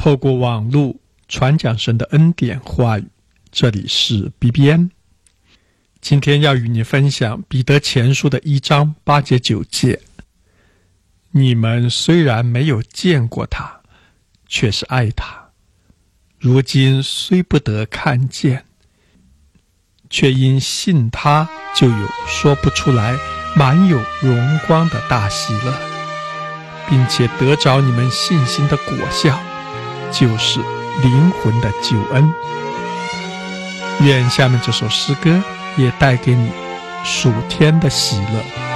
透过网络传讲神的恩典话语。这里是 BBN， 今天要与你分享彼得前书的1章8节9节。你们虽然没有见过他，却是爱他，如今虽不得看见，却因信他，就有说不出来满有荣光的大喜乐，并且得着你们信心的果效，就是灵魂的救恩。愿下面这首诗歌也带给你属天的喜乐。